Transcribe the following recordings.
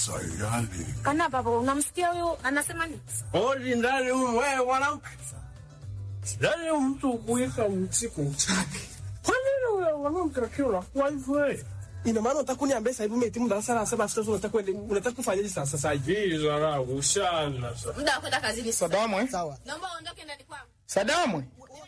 Sayari. Kana baba, unamsikia huyo anasema nini? Odi ndani wewe mwanamke. Ndani mtu kuweka mtiko utaki. Kwa nini wewe mwanamke akiwa kwa hivyo? Ina maana unataka kuniambia sasa hivi umehitimu darasa la 7 sasa unataka kufanyaje sasa hivi? Zara ushana sasa. Muda wa kwenda kazini. Sadamu Sawa. Naomba uondoke ndani kwangu. Sadamu.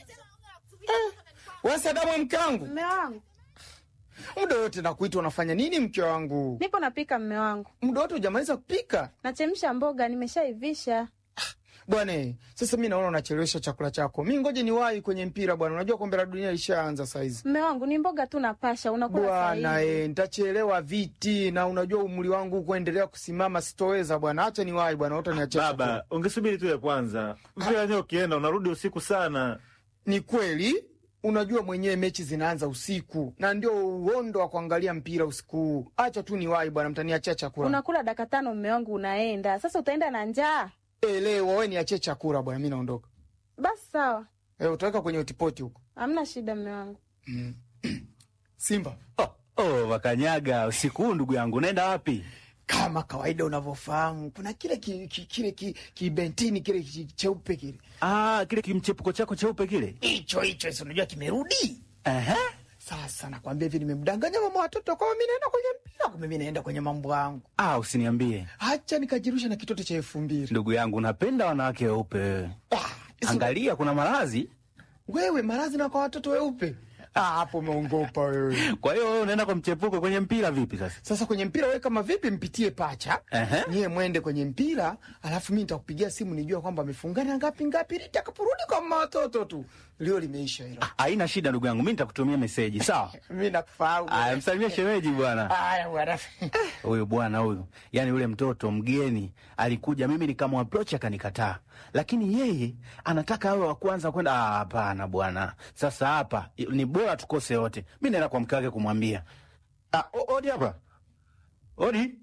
Wewe Sadamu mke wangu. Mume wangu. Muda wote nakuita unafanya nini mke wangu? Nipo napika mume wangu. Muda wote hujamaliza kupika? Nachemsha mboga nimeshaivisha. Bwana, sasa mimi naona unachelewesha chakula chako. Mimi ngoje niwahi kwenye mpira bwana. Unajua kombe la dunia lishaanza saa hizi. Mume wangu ni mboga tu napasha unakula saa hii. Bwana, nitachelewa viti na unajua umri wangu kuendelea kusimama sitoweza bwana. Acha niwahi bwana, utaniachia. Baba, ungesubiri tu ya kwanza. Mpira leo ukienda unarudi usiku sana. Ni kweli? Unajua mwenyewe mechi zinaanza usiku na ndio uondo wa kuangalia mpira usiku. Acha tu niwahi bwana, mtaniachia chakula. Unakula dakika 5 mume wangu unaenda. Sasa utaenda na njaa. Leo wewe niachie chakula bwana, mimi naondoka. Basi sawa. Utaweka kwenye utipoti huko. Hamna shida mume wangu. Simba. Wakanyaga usiku ndugu yangu unaenda wapi? Kama kawaida unavyofahamu, kuna kile kibentini kile cheupe kile. Kile kimchepuko chako cheupe kile. Hicho unajua kimerudi. Sasa nakwambia hivi nimemdanganya mama watoto kwa mimi naenda kwenye mpira, kwa mimi naenda kwenye mambo yangu. Usiniambie. Acha nikajirusha na kitoto cha 2000. Ndugu yangu unapenda wanawake weupe wewe. Angalia kuna maradhi. Wewe maradhi na kwa watoto weupe. Hapo umeongopa wewe. Kwa hiyo wewe unaenda kwa mchepuko kwenye mpira vipi sasa? Sasa kwenye mpira wewe kama vipi mpitie pacha. Niye mwende kwenye mpira, alafu mimi nitakupigia simu nijue kwamba amefungana ngapi nitakaporudi kwa mama watoto tu. Leo limeisha hilo. Haina shida ndugu yangu, mimi nitakutumia message, sawa? Mimi nakufahamu. Msalimie shemeji bwana. Bwana. Huyo bwana huyo. Yaani yule mtoto mgeni alikuja mimi nikamapproach akanikataa. Lakini yeye anataka awe wa kwanza kwenda. Hapana bwana. Sasa hapa ni bora tukose wote. Mimi naenda kwa mke wake kumwambia. Odi hapa. Odi.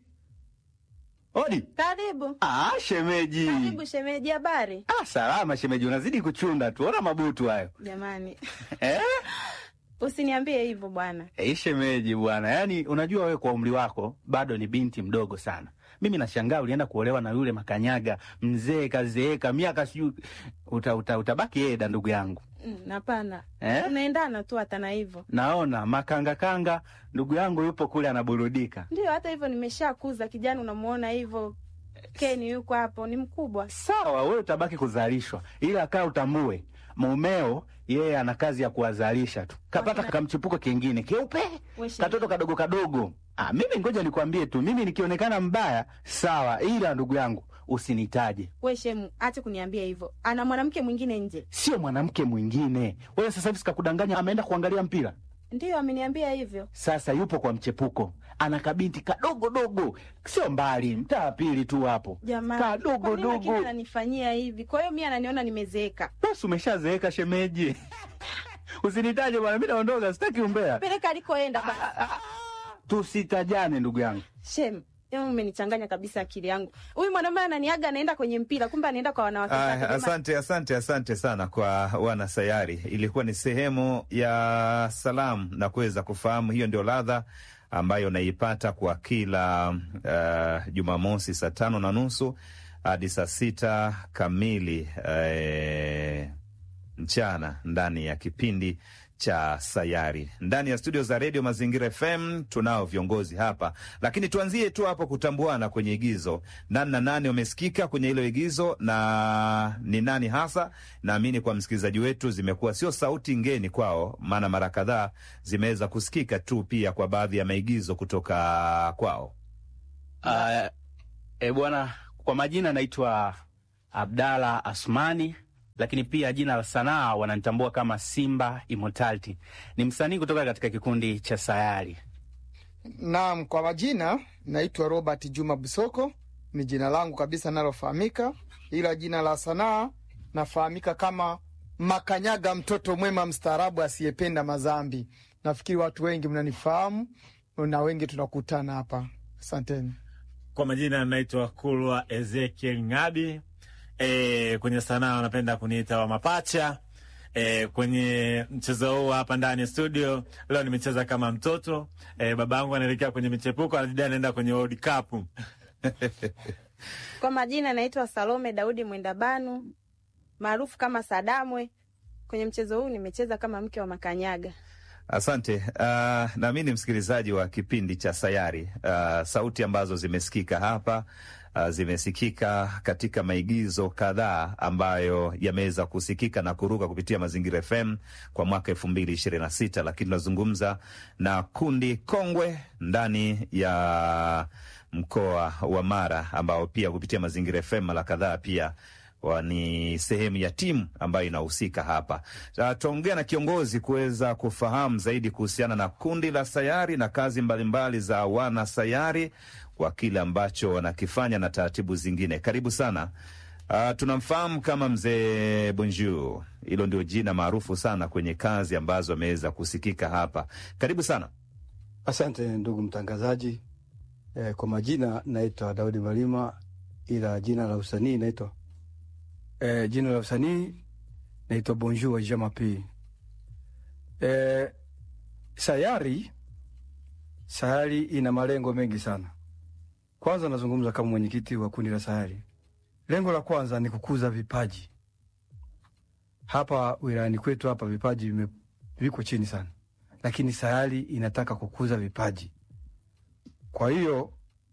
Karibu. Shemeji. Karibu shemeji, habari? Salama shemeji, unazidi kuchunda tu. Ona mabutu hayo. Jamani. Usiniambie hivyo bwana. Shemeji bwana, yaani unajua wewe kwa umri wako bado ni binti mdogo sana. Mimi nashangaa ulienda kuolewa na yule makanyaga, mzee kazeeka, miaka siju utabaki yeda ndugu yangu. Hapana. Unaendana tu hata na hivyo. Naona makanga ndugu yangu yupo kule anaburudika. Ndio hata hivyo nimeshakuza kijana unamuona hivyo. Keni yuko hapo ni mkubwa. Sawa, wewe utabaki kuzalishwa. Ila kaa utambue mumeo yeye ana kazi ya kuwazalisha tu. Kapata kamchipuko kingine keupe. Katoto kadogo. Mimi ngoja nikwambie tu, mimi nikionekana mbaya, sawa, ila ndugu yangu usinitaje. Wewe shemu, acha kuniambia hivyo. Ana mwanamke mwingine nje. Sio mwanamke mwingine. Wewe sasa hivi sikakudanganya ameenda kuangalia mpira. Ndio ameniambia hivyo. Sasa yupo kwa mchepuko. Ana kabinti kadogo. Sio mbali, mtaa pili tu hapo. Kadogo. Lakini ananifanyia hivi. Kwa hiyo mimi ananiona nimezeeka. Basi umeshazeeka shemeji. Usinitaje bwana, mimi naondoka, sitaki umbea. Peleka alikoenda basi. Tusitajane ndugu yangu. Shem, umenichanganya kabisa akili yangu. Huyu mwanamume ananiaga anaenda kwenye mpira, kumbe anaenda kwa wanawake. Asante sana kwa wana sayari. Ilikuwa ni sehemu ya salamu na kuweza kufahamu hiyo ndio ladha ambayo naipata kwa kila Jumamosi saa 5:30 hadi saa 6 kamili mchana ndani ya kipindi cha Sayari. Ndani ya studio za Radio Mazingira FM tunao viongozi hapa. Lakini tuanzie tu hapo kutambuana kwenye igizo. Nani na nani wamesikika kwenye hilo igizo na ni nani hasa? Naamini kwa msikilizaji wetu zimekuwa sio sauti ngeni kwao, maana mara kadhaa zimeweza kusikika tu pia kwa baadhi ya maigizo kutoka kwao. Bwana, kwa majina naitwa Abdalla Asmani. Lakini pia jina la sanaa wananitambua kama Simba Immortality. Ni msanii kutoka katika kikundi cha Sayari. Naam, kwa majina naitwa Robert Juma Busoko. Ni jina langu kabisa nalofahamika. Ila jina la sanaa nafahamika kama Makanyaga, mtoto mwema mstaarabu asiyependa mazambi. Nafikiri watu wengi mnanifahamu na wengi tunakutana hapa. Asanteni. Kwa majina naitwa Kulwa Ezekiel Ngabi. Kwenye sanaa wanapenda kuniita wa mapacha. Kwenye mchezo huu hapa ndani studio leo nimecheza kama mtoto. Babangu anaelekea kwenye michepuko, anajidai anaenda kwenye World Cup. Kwa majina naitwa Salome Daudi Mwendabanu, maarufu kama Sadamwe. Kwenye mchezo huu nimecheza kama mke wa Makanyaga. Asante. Naamini msikilizaji wa kipindi cha Sayari, sauti ambazo zimesikika hapa zimesikika katika maigizo kadhaa ambayo yameweza kusikika na kuruka kupitia Mazingira FM kwa mwaka 2026, lakini tunazungumza na kundi kongwe ndani ya mkoa wa Mara ambao pia kupitia Mazingira FM mara kadhaa pia ni sehemu ya timu ambayo inahusika hapa. Tuongea na kiongozi kuweza kufahamu zaidi kuhusiana na kundi la Sayari na kazi mbalimbali za wana Sayari kwa kile ambacho wanakifanya na taratibu zingine. Karibu sana. Tunamfahamu kama Mzee Bonjour. Hilo ndio jina maarufu sana kwenye kazi ambazo ameweza kusikika hapa. Karibu sana. Asante ndugu mtangazaji. Kwa majina naitwa Daudi Malima, ila jina la usanii naitwa Bonjour wa Jamapi. Sayari ina malengo mengi sana. Kwanza nazungumza kama mwenyekiti wa kundi la Sayari. Lengo la kwanza ni kukuza vipaji. Hapa wilayani kwetu hapa vipaji viko chini sana. Lakini Sayari inataka kukuza vipaji. Kwa hiyo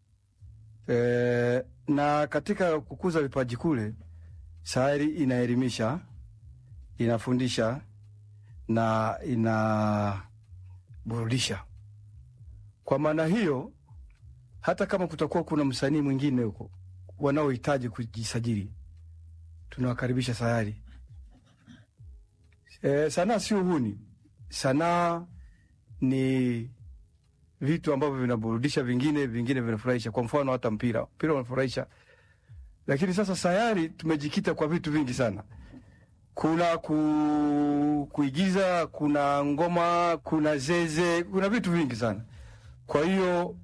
na katika kukuza vipaji kule Sayari inaelimisha, inafundisha na inaburudisha. Kwa maana hiyo hata kama kutakuwa kuna msanii mwingine huko wanaohitaji kujisajili, tunawakaribisha Sayari. Sanaa si uhuni. Sanaa ni vitu ambavyo vinaburudisha, vingine vinafurahisha. Kwa mfano hata mpira unafurahisha. Lakini sasa Sayari tumejikita kwa vitu vingi sana. Kuna kuigiza, kuna ngoma, kuna zeze, kuna vitu vingi sana. Kwa hiyo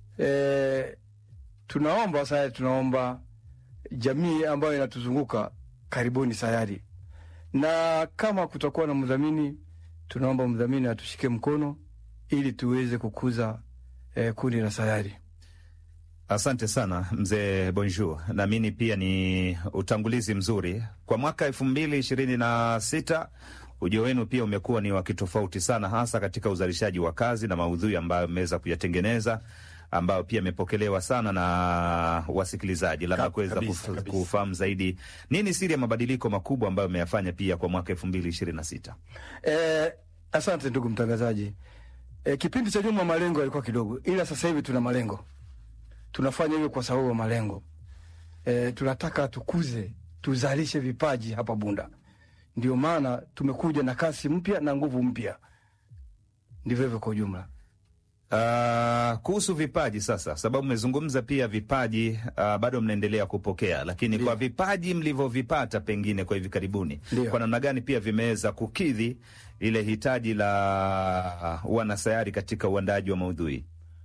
tunaomba jamii ambayo inatuzunguka, karibuni Sayari. Na kama kutakuwa na mdhamini, tunaomba mdhamini atushike mkono ili tuweze kukuza kundi la Sayari. Asante sana Mzee Bonjour. Naamini pia ni utangulizi mzuri. Kwa mwaka 2026 ujio wenu pia umekuwa ni wa kitofauti sana, hasa katika uzalishaji wa kazi na maudhui ambayo mmeweza kuyatengeneza, ambayo pia imepokelewa sana na wasikilizaji. Labda kuweza kufahamu zaidi nini siri ya mabadiliko makubwa ambayo mmeyafanya pia kwa mwaka 2026. Asante ndugu mtangazaji. Kipindi cha nyuma malengo yalikuwa kidogo, ila sasa hivi tuna malengo. Tunafanya hivyo kwa sababu ya malengo. Tunataka tuzalishe vipaji hapa Bunda. Ndio maana tumekuja na kasi mpya na nguvu mpya. Ndivyo hivyo kwa ujumla. Kuhusu vipaji sasa, sababu mmezungumza pia vipaji bado mnaendelea kupokea, lakini kwa vipaji mlivyovipata pengine kwa hivi karibuni, kwa namna gani pia vimeweza kukidhi ile hitaji la wana Sayari katika uandaji wa maudhui?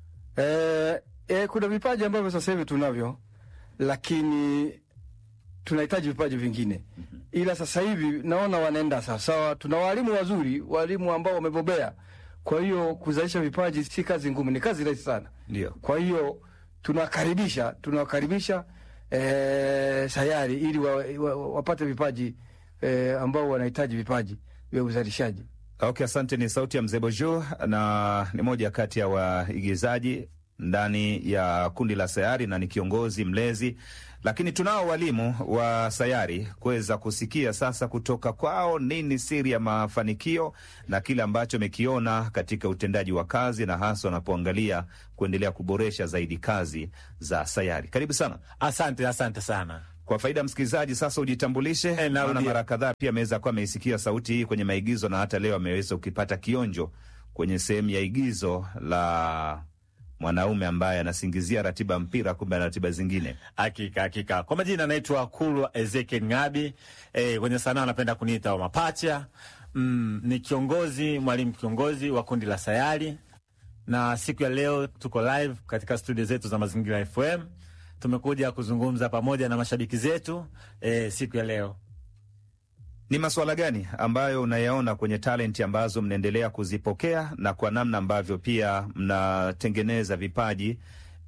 Kuna vipaji ambavyo sasa hivi tunavyo, lakini tunahitaji vipaji vingine. Ila sasa hivi naona wanaenda sawa. Tuna walimu wazuri, walimu ambao wamebobea. Kwa hiyo kuzalisha vipaji si kazi ngumu, ni kazi rahisi sana. Ndio. Kwa hiyo tunawakaribisha Sayari ili wapate vipaji ambao wanahitaji vipaji vya uzalishaji. Okay, asante. Ni sauti ya Mzee Bonjour na ni moja kati ya waigizaji ndani ya kundi la Sayari na ni kiongozi mlezi. Lakini tunao walimu wa Sayari kuweza kusikia sasa kutoka kwao nini siri ya mafanikio na kile ambacho mekiona katika utendaji wa kazi, na hasa wanapoangalia kuendelea kuboresha zaidi kazi za Sayari. Karibu sana. Asante sana. Kwa faida ya msikilizaji sasa ujitambulishe. Naona mara kadhaa pia ameweza kuwa ameisikia sauti hii kwenye maigizo, na hata leo ameweza ukipata kionjo kwenye sehemu ya igizo la mwanaume ambaye anasingizia ratiba mpira, kumbe na ratiba zingine. Hakika. Kwa majina naitwa Kulwa Ezekiel Ngabi. Kwenye sanaa napenda kuniita wa mapacha. Ni mwalimu kiongozi wa kundi la Sayari. Na siku ya leo tuko live katika studio zetu za Mazingira FM. Tumekuja kuzungumza pamoja na mashabiki zetu siku ya leo. Ni masuala gani ambayo unayaona kwenye talenti ambazo mnaendelea kuzipokea, na kwa namna ambavyo pia mnatengeneza vipaji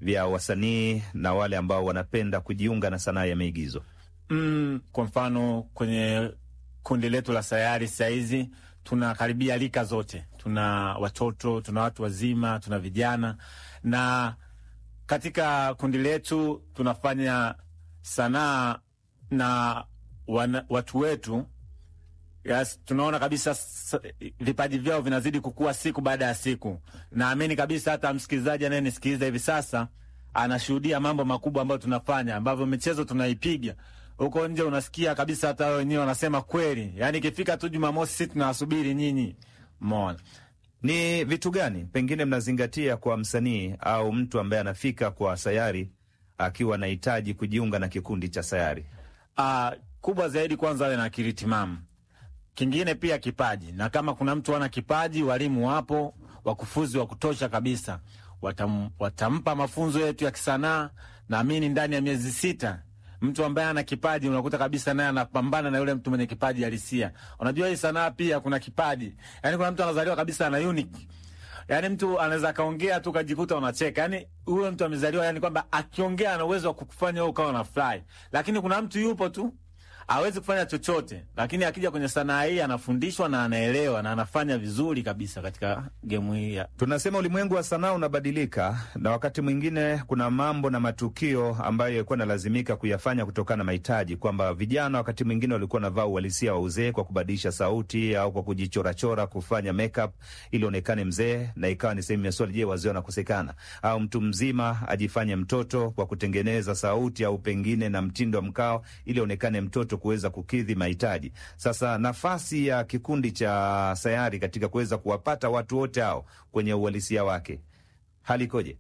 vya wasanii na wale ambao wanapenda kujiunga na sanaa ya maigizo? Kwa mfano kwenye kundi letu la Sayari saizi tunakaribia rika zote. Tuna watoto, tuna watu wazima, tuna vijana, na katika kundi letu tunafanya sanaa na watu wetu. Yes, tunaona kabisa vipaji vyao vinazidi kukua siku baada ya siku. Naamini kabisa hata msikilizaji anayenisikiliza hivi sasa anashuhudia mambo makubwa ambayo tunafanya, ambavyo michezo tunaipiga huko nje, unasikia kabisa hata wao wenyewe wanasema kweli. Yaani ikifika tu Jumamosi sisi tunawasubiri nyinyi. Umeona? Ni vitu gani pengine mnazingatia kwa msanii au mtu ambaye anafika kwa Sayari akiwa anahitaji kujiunga na kikundi cha Sayari? Kubwa zaidi kwanza awe na akili timamu. Kingine pia kipaji. Na kama kuna mtu ana kipaji, walimu wapo, wakufuzi wa kutosha kabisa. Watampa mafunzo yetu ya kisanaa. Naamini ndani ya miezi 6 mtu ambaye ana kipaji unakuta kabisa naye anapambana na yule mtu mwenye kipaji halisia. Unajua hii sanaa pia kuna kipaji. Yaani kuna mtu anazaliwa kabisa ana unique. Yaani mtu anaweza kaongea tu kajikuta unacheka. Yaani huyo mtu amezaliwa, yani kwamba akiongea ana uwezo wa kukufanya wewe ukawa na fly. Lakini kuna mtu yupo tu hawezi kufanya chochote, lakini akija kwenye sanaa hii anafundishwa na anaelewa na anafanya vizuri kabisa katika game hii. Tunasema ulimwengu wa sanaa unabadilika, na wakati mwingine kuna mambo na matukio ambayo yalikuwa yanalazimika kuyafanya kutokana na mahitaji, kwamba vijana wakati mwingine walikuwa wanavaa uhalisia wa uzee kwa kubadilisha sauti au kwa kujichorachora, kufanya makeup ili onekane mzee, na ikawa ni sehemu ya swali, je, wazee wanakosekana? Au mtu mzima ajifanye mtoto kwa kutengeneza sauti au pengine na mtindo wa mkao ili onekane mtoto kuweza kukidhi mahitaji. Sasa nafasi ya kikundi cha Sayari katika kuweza kuwapata watu wote hao kwenye uhalisia wake, hali ikoje?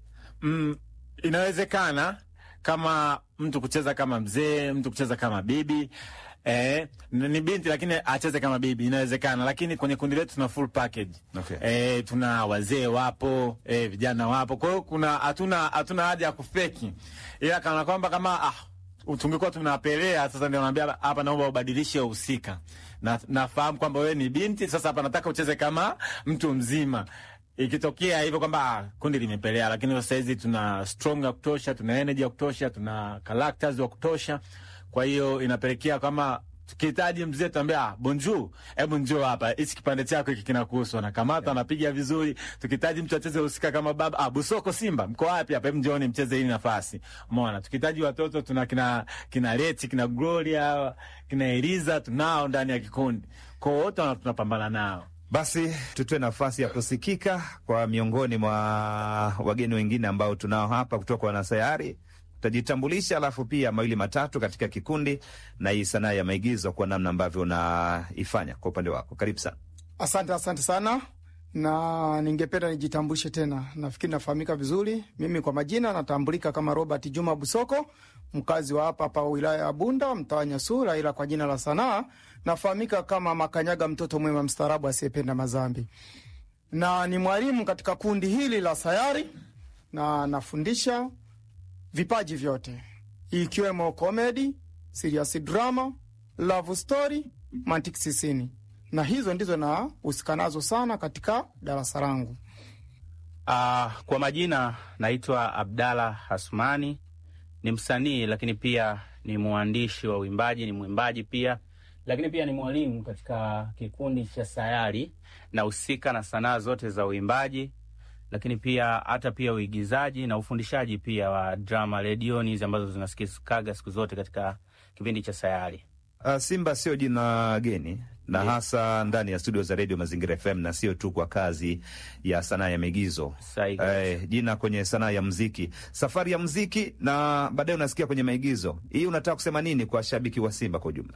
Inawezekana kama mtu kucheza kama mzee, mtu kucheza kama bibi, ni binti lakini acheze kama bibi, inawezekana. Lakini kwenye kundi letu tuna full package. Okay. Tuna wazee wapo, vijana wapo. Kwa hiyo hatuna haja ya kufeki. Ila kana kwamba kama tungekuwa tunapelea, sasa ndio naambia hapa naomba ubadilishe uhusika. Nafahamu kwamba wewe ni binti, sasa hapa nataka ucheze kama mtu mzima. Ikitokea hivyo kwamba kundi limepelea, lakini sasa hizi tuna strong ya kutosha, tuna energy ya kutosha, tuna characters wa kutosha. Kwa hiyo inapelekea kama tukihitaji mzee tuambia bonjour, hebu njoo hapa, hichi kipande chako hiki kinakuhusu, na kamata anapiga vizuri. Tukihitaji mtu acheze husika kama baba, Busoko Simba, mko wapi hapa, hebu njooni mcheze hii nafasi. Umeona? Tukihitaji watoto tuna kina Leti, kina Gloria, kina Eliza, tunao ndani ya kikundi. Kwa hiyo wote tunapambana nao. Basi tutoe nafasi ya kusikika kwa miongoni mwa wageni wengine ambao tunao hapa kutoka kwa Wanasayari. Utajitambulisha alafu pia mawili matatu katika kikundi na hii sanaa ya maigizo kwa namna ambavyo unaifanya kwa upande wako. Karibu sana. Asante sana, na ningependa nijitambulishe tena. Nafikiri nafahamika vizuri. Mimi kwa majina natambulika kama Robert Juma Busoko, mkazi wa hapa wilaya ya Bunda, mtaa Nyasura, ila kwa jina la sanaa nafahamika kama Makanyaga, mtoto mwema mstaarabu asiyependa mazambi. Na ni mwalimu katika kundi hili la Sayari, na nafundisha vipaji vyote ikiwemo comedy, serious drama, love story, mantiki sisini. Na hizo ndizo na usikanazo sana katika darasa langu. Kwa majina naitwa Abdalla Hasmani, ni msanii lakini pia ni mwandishi wa uimbaji, ni mwimbaji pia, lakini pia ni mwalimu katika kikundi cha Sayari, na usika na sanaa zote za uimbaji, lakini pia hata pia uigizaji na ufundishaji pia wa drama redioni hizi ambazo zinasikikaga siku zote katika kipindi cha Sayari. Simba sio jina geni, na hasa ndani ya studio za Radio Mazingira FM, na sio tu kwa kazi ya sanaa ya maigizo. Jina kwenye sanaa ya muziki, safari ya muziki, na baadaye unasikia kwenye maigizo. Hii unataka kusema nini kwa shabiki wa Simba kwa ujumla?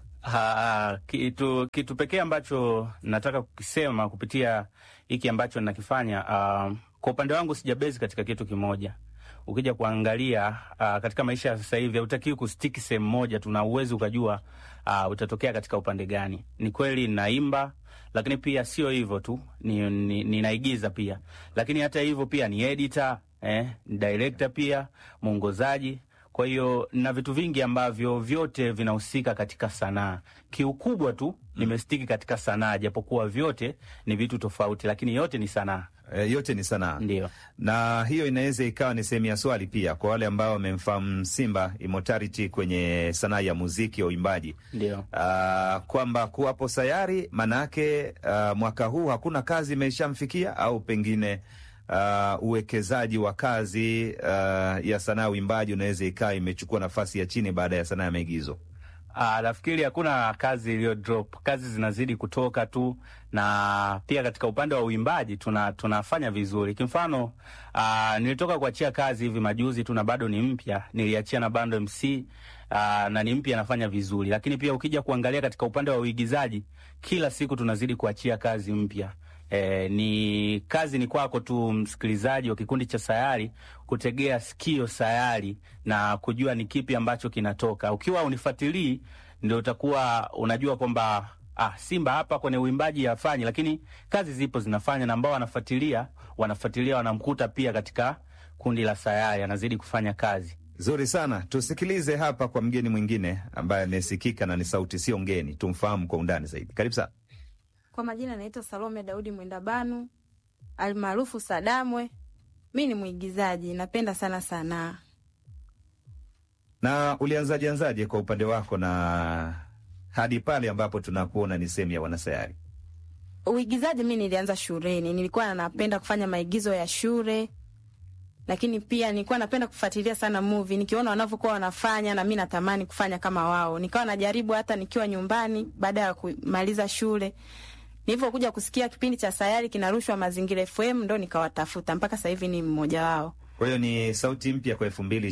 Kitu pekee ambacho nataka kukisema kupitia hiki ambacho ninakifanya, kwa upande wangu sijabezi katika kitu kimoja. Ukija kuangalia katika maisha ya sasa hivi hutakiwi kustiki sehemu moja, tuna uwezo ukajua utatokea katika upande gani. Ni kweli naimba, lakini pia sio hivyo tu, ninaigiza pia. Lakini hata hivyo pia ni editor, ni director pia, mwongozaji. Kwa hiyo na vitu vingi ambavyo vyote vinahusika katika sanaa. Kiukubwa tu nimestiki katika sanaa, japokuwa vyote ni vitu tofauti, lakini yote ni sanaa. Yote ni sanaa. Ndio. Na hiyo inaweza ikawa ni sehemu ya swali pia kwa wale ambao wamemfahamu Simba Immortality kwenye sanaa ya muziki wa uimbaji. Ndio. Kwamba kuwapo sayari manake mwaka huu hakuna kazi imeshamfikia, au pengine uwekezaji wa kazi ya sanaa ya uimbaji unaweza ikawa imechukua nafasi ya chini baada ya sanaa ya maigizo. Nafikiri hakuna kazi iliyo drop. Kazi zinazidi kutoka tu, na pia katika upande wa uimbaji tunafanya vizuri. Kimfano, nilitoka kuachia kazi hivi majuzi tu na bado ni mpya. Niliachia na Bando MC na ni mpya, nafanya vizuri. Lakini pia ukija kuangalia katika upande wa uigizaji, kila siku tunazidi kuachia kazi mpya. Ni kazi ni kwako tu msikilizaji wa kikundi cha Sayari kutegea sikio Sayari na kujua ni kipi ambacho kinatoka. Ukiwa unifuatilii ndio utakuwa unajua kwamba Simba hapa kwenye uimbaji hafanyi, lakini kazi zipo zinafanya, na ambao wanafuatilia wanamkuta pia katika kundi la Sayari anazidi kufanya kazi. Zuri sana. Tusikilize hapa kwa mgeni mwingine ambaye amesikika na ni sauti sio ngeni, tumfahamu kwa undani zaidi. Karibu sana. Kwa majina naitwa Salome Daudi Mwendabanu, almaarufu Sadamwe. Mimi ni mwigizaji, napenda sana sanaa. Na ulianzaje kwa upande wako na hadi pale ambapo tunakuona ni sehemu ya Wanasayari? Uigizaji mimi nilianza shuleni. Nilikuwa napenda kufanya maigizo ya shule. Lakini pia nilikuwa napenda kufuatilia sana movie. Nikiona wanavyokuwa wanafanya na mimi natamani kufanya kama wao. Nikawa najaribu hata nikiwa nyumbani baada ya kumaliza shule. Nilipokuja kusikia kipindi cha Sayari kinarushwa Mazingira FM ndo nikawatafuta, mpaka sasa hivi ni mmoja wao. Kwa hiyo ni sauti mpya kwa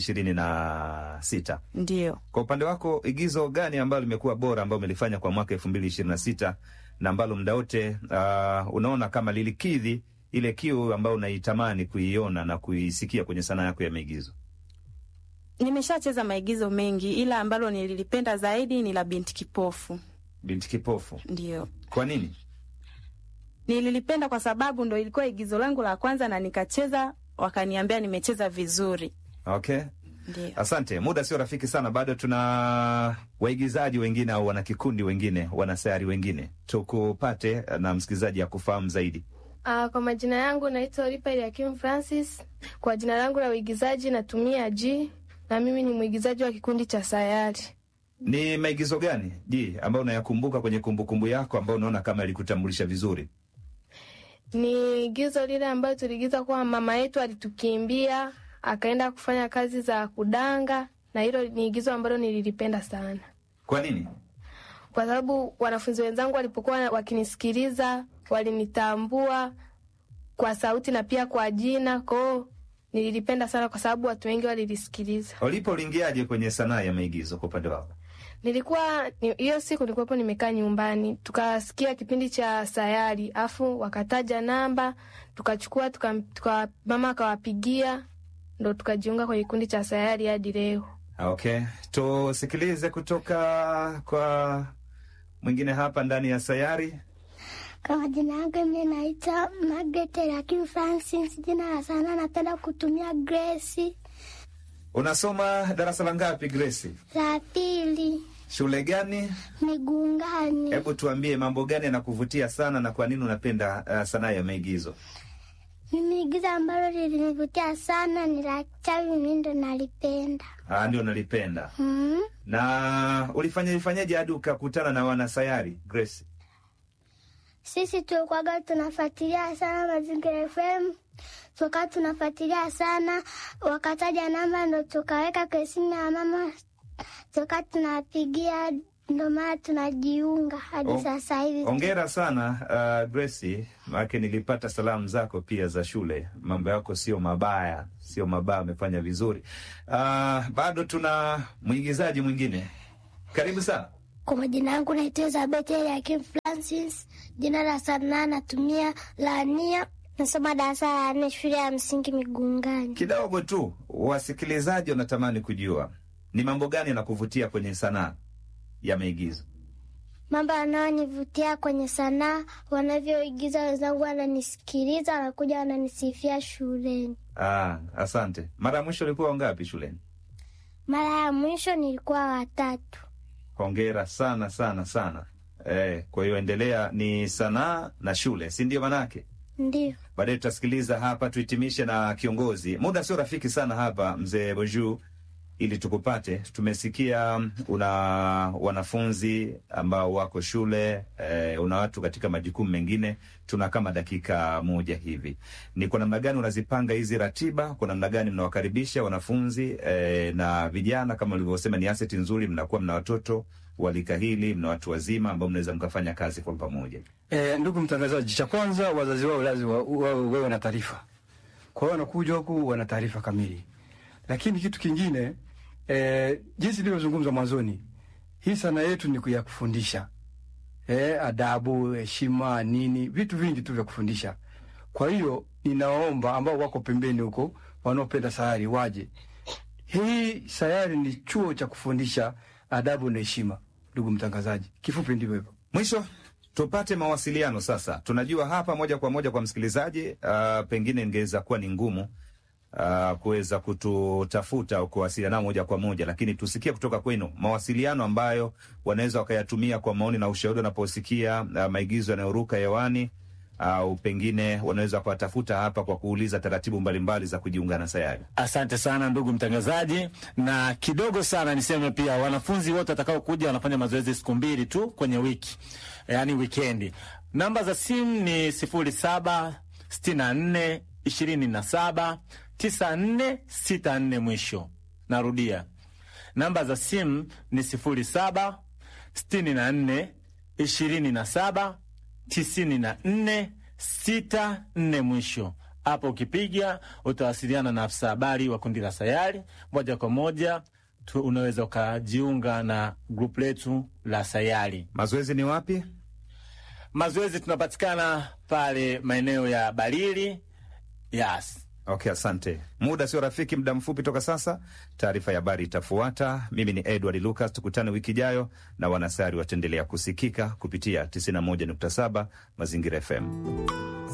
2026. Ndio. Kwa upande wako, igizo gani ambalo limekuwa bora ambalo umelifanya kwa mwaka 2026 na ambalo muda wote unaona kama lilikidhi ile kiu ambayo unaitamani kuiona na kuisikia kwenye sanaa yako ya maigizo? Nimeshacheza maigizo mengi, ila ambalo nililipenda zaidi ni la Binti Kipofu. Binti Kipofu? Ndio. Kwa nini? Nililipenda kwa sababu ndo ilikuwa igizo langu la kwanza na nikacheza, wakaniambia nimecheza vizuri. Okay. Ndio. Asante. Muda sio rafiki sana, bado tuna waigizaji wengine au wana kikundi wengine, Wanasayari wengine. Tukupate na msikilizaji ya kufahamu zaidi. Kwa majina yangu naitwa Olipa Eliakim Francis. Kwa jina langu la uigizaji natumia G, na mimi ni mwigizaji wa kikundi cha Sayari. Ni maigizo gani G ambayo unayakumbuka kwenye kumbukumbu yako ambayo unaona kama ilikutambulisha vizuri? Ni igizo lile ambayo tuligiza kwa mama yetu alitukimbia, akaenda kufanya kazi za kudanga, na hilo ni igizo ambalo nililipenda sana. Kwa nini? Kwa sababu wanafunzi wenzangu walipokuwa wakinisikiliza, walinitambua kwa sauti na pia kwa jina. Kwa nililipenda sana kwa sababu watu wengi walilisikiliza. Uliingiaje kwenye sanaa ya maigizo kwa upande wako? Hiyo siku nilikuwa nimekaa nyumbani, tukasikia kipindi cha Sayari, afu wakataja namba, tukachukua mama akawapigia, ndo tukajiunga kwa kikundi cha Sayari hadi leo. Okay. Tusikilize kutoka kwa mwingine hapa ndani ya Sayari. Kwa majina yangu mimi naitwa Margaret Eliakim Francis. Jina la sanaa napenda kutumia Grace. Unasoma darasa la ngapi Grace? La pili. Shule gani? Migungani. Hebu tuambie mambo gani yanakuvutia sana na kwa nini unapenda sanaa ya maigizo? Mimi igizo ambalo lilinivutia sana ni la Chawi, mimi ndo nalipenda. Ndio nalipenda. Na ulifanyaje hadi ukakutana na Wanasayari Grace? Sisi tulikuwa tunafuatilia sana Mazingira FM. Tukawa tunafuatilia sana, wakataja namba ndo tukaweka kesini ya mama. Tukawa tunapigia, ndo maana tunajiunga hadi sasa hivi. Hongera sana Grace, maana nilipata salamu zako pia za shule. Mambo yako sio mabaya, umefanya vizuri. Bado tuna mwigizaji mwingine. Karibu sana. Kwa majina yangu naitwa Elizabeth Eliakim Francis. Jina la sanaa natumia Lania. Nasoma darasa la 4 shule ya msingi Migungani. Kidogo tu wasikilizaji wanatamani kujua ni mambo gani yanakuvutia kwenye sanaa ya maigizo? Mambo yanayonivutia kwenye sanaa, wanavyoigiza wenzangu wananisikiliza, wanakuja wananisifia shuleni. Asante. Mara mwisho ulikuwa ngapi shuleni? Mara ya mwisho nilikuwa watatu. Hongera sana sana sana. Kwa hiyo endelea, ni sanaa na shule, si ndio manake? Ndio. Baadaye tutasikiliza hapa, tuhitimishe na kiongozi. Muda sio rafiki sana hapa mzee Bonjour, ili tukupate. Tumesikia una wanafunzi ambao wako shule, una watu katika majukumu mengine. Tuna kama dakika moja hivi. Ni kwa namna gani unazipanga hizi ratiba? Kwa namna gani mnawakaribisha wanafunzi na vijana? Kama ulivyosema, ni asset nzuri, mnakuwa mna watoto walika hili, mna watu wazima ambao mnaweza mkafanya kazi kwa pamoja. Ndugu mtangazaji, cha kwanza wazazi wao lazima wawe na taarifa. Kwa hiyo wanakuja huku wana taarifa kamili. Lakini kitu kingine, jinsi nilivyozungumza mwanzoni, hii sana yetu ni ya kufundisha. Adabu, heshima, nini, vitu vingi tu vya kufundisha. Kwa hiyo ninaomba ambao wako pembeni huko wanaopenda sayari waje. Hii sayari ni chuo cha kufundisha adabu na heshima, ndugu mtangazaji. Kifupi ndivyo hivyo. Mwisho tupate mawasiliano sasa. Tunajua hapa moja kwa moja kwa msikilizaji, pengine ingeweza kuwa ni ngumu kuweza kututafuta au kuwasiliana moja kwa moja, lakini tusikie kutoka kwenu mawasiliano ambayo wanaweza wakayatumia kwa maoni na ushauri wanaposikia maigizo yanayoruka hewani, au pengine wanaweza kuwatafuta hapa kwa kuuliza taratibu mbalimbali za kujiunga na sayari. Asante sana ndugu mtangazaji, na kidogo sana niseme pia wanafunzi wote watakao kuja wanafanya mazoezi siku 2 tu kwenye wiki, yani weekendi. Namba za simu ni 0764 27 9464 mwisho. Narudia, namba za simu ni 0764 27 9464 mwisho. Hapo ukipiga utawasiliana na afisa habari wa kundi la sayari moja kwa moja. Unaweza ukajiunga na grupu letu la sayari. Mazoezi ni wapi? Mazoezi tunapatikana pale maeneo ya Balili. Yes. Okay, asante. Muda sio rafiki, muda mfupi toka sasa taarifa ya habari itafuata. Mimi ni Edward Lucas, tukutane wiki ijayo, na wanasayari wataendelea kusikika kupitia 91.7 Mazingira FM.